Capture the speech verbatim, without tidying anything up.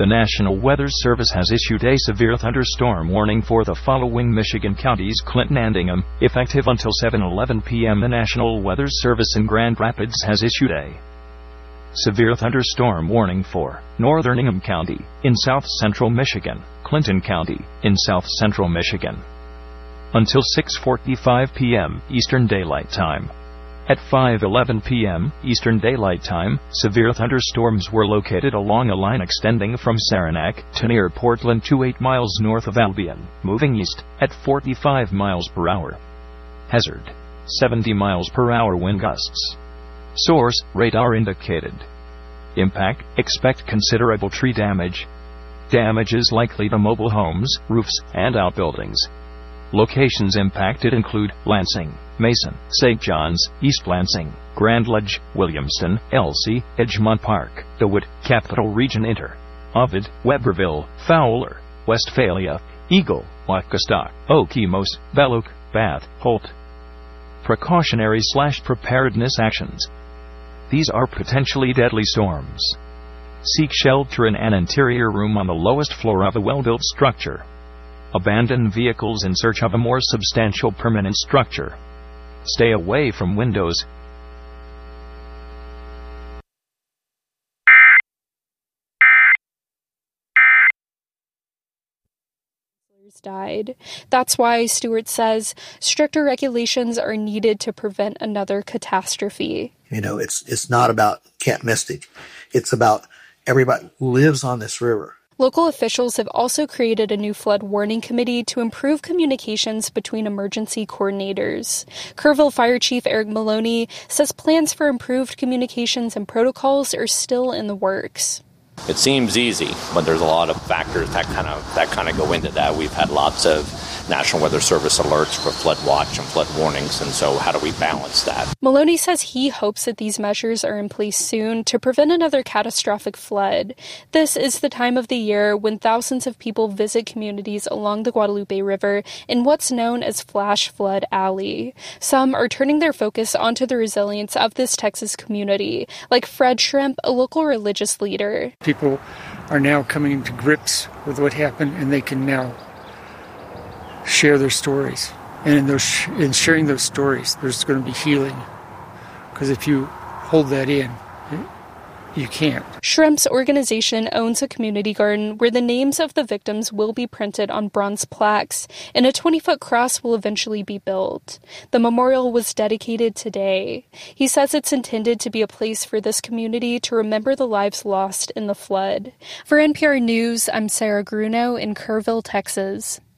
The National Weather Service has issued a severe thunderstorm warning for the following Michigan counties: Clinton and Ingham, effective until seven eleven p m The National Weather Service in Grand Rapids has issued a severe thunderstorm warning for northern Ingham County, in south-central Michigan, Clinton County, in south-central Michigan, until six forty-five p m Eastern Daylight Time. At five eleven p m Eastern Daylight Time, severe thunderstorms were located along a line extending from Saranac to near Portland to eight miles north of Albion, moving east at forty-five miles per hour. Hazard: seventy miles per hour wind gusts. Source: radar indicated. Impact: expect considerable tree damage. Damage is likely to mobile homes, roofs, and outbuildings. Locations impacted include Lansing, Mason, Saint John's, East Lansing, Grand Ledge, Williamston, Elsie, Edgemont Park, The Wood, Capital Region Inter, Ovid, Weberville, Fowler, Westphalia, Eagle, Waukesha, Okemos, Belloc, Bath, Holt. Precautionary slash preparedness actions. These are potentially deadly storms. Seek shelter in an interior room on the lowest floor of a well-built structure. Abandon vehicles in search of a more substantial permanent structure. Stay away from windows. Died. That's why Stewart says stricter regulations are needed to prevent another catastrophe. You know, it's it's not about Camp Mystic. It's about everybody who lives on this river. Local officials have also created a new flood warning committee to improve communications between emergency coordinators. Kerrville Fire Chief Eric Maloney says plans for improved communications and protocols are still in the works. It seems easy, but there's a lot of factors that kind of that kind of go into that. We've had lots of National Weather Service alerts for flood watch and flood warnings, and so how do we balance that? Maloney says he hopes that these measures are in place soon to prevent another catastrophic flood. This is the time of the year when thousands of people visit communities along the Guadalupe River in what's known as Flash Flood Alley. Some are turning their focus onto the resilience of this Texas community, like Fred Shrimp, a local religious leader. People are now coming to grips with what happened, and they can now share their stories. And in, those, in sharing those stories, there's going to be healing. Because if you hold that in, you can't. Shrimp's organization owns a community garden where the names of the victims will be printed on bronze plaques, and a twenty-foot cross will eventually be built. The memorial was dedicated today. He says it's intended to be a place for this community to remember the lives lost in the flood. For N P R News, I'm Sarah Grunow in Kerrville, Texas.